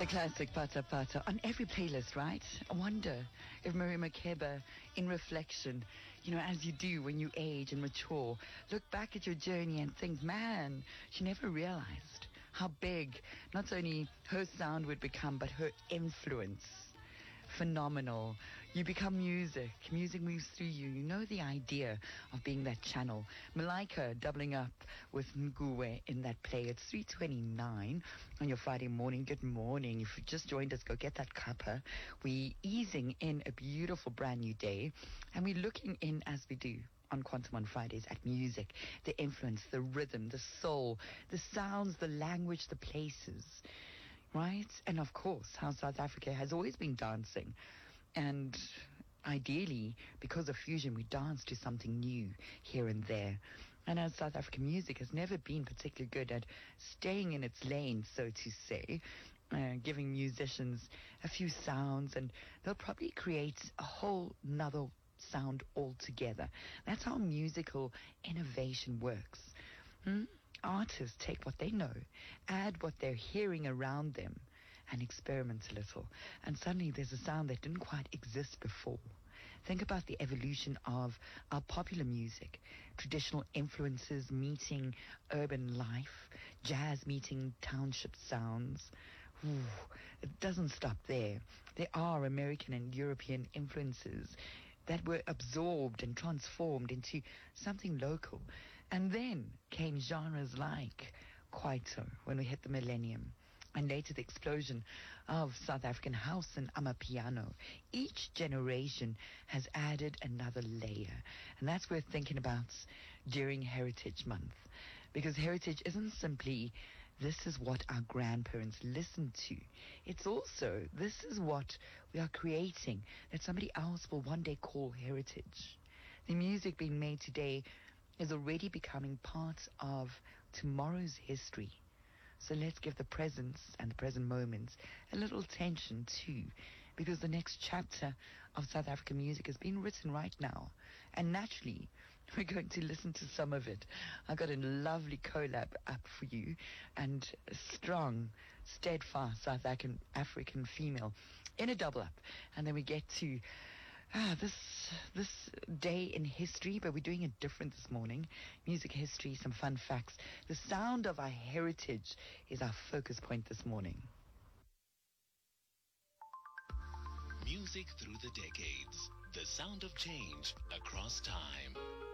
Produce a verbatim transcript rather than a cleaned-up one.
The classic Pata Pata on every playlist, right? I wonder if Maria Makeba, in reflection, you know, as you do when you age and mature, look back at your journey and think, man, she never realized how big not only her sound would become, but her influence. Phenomenal. You become music. Music moves through you. You know the idea of being that channel. Malaika doubling up with Nguwe in that play. It's three twenty-nine on your Friday morning. Good morning. If you just joined us, go get that cuppa. We're easing in a beautiful brand new day, and we're looking in, as we do on Quantum on Fridays, at music, the influence, the rhythm, the soul, the sounds, the language, the places. Right? And of course, how South Africa has always been dancing. And ideally, because of fusion, we dance to something new here and there. And as South African music has never been particularly good at staying in its lane, so to say, uh, giving musicians a few sounds, and they'll probably create a whole nother sound altogether. That's how musical innovation works. Hmm? Artists take what they know, add what they're hearing around them, and experiment a little. And suddenly there's a sound that didn't quite exist before. Think about the evolution of our popular music. Traditional influences meeting urban life, jazz meeting township sounds. Ooh, it doesn't stop there. There are American and European influences that were absorbed and transformed into something local. And then came genres like Kwaito when we hit the millennium, and later the explosion of South African house and amapiano. Each generation has added another layer, and that's worth thinking about during Heritage Month, because heritage isn't simply this is what our grandparents listened to. It's also this is what we are creating that somebody else will one day call heritage. The music being made today is already becoming part of tomorrow's history. So let's give the presence and the present moments a little attention too, because the next chapter of South African music is being written right now. And naturally, we're going to listen to some of it. I got a lovely collab up for you, and a strong, steadfast South African, African female in a double up. And then we get to Ah, this this day in history, but we're doing it different this morning. Music history, some fun facts. The sound of our heritage is our focus point this morning. Music through the decades. The sound of change across time.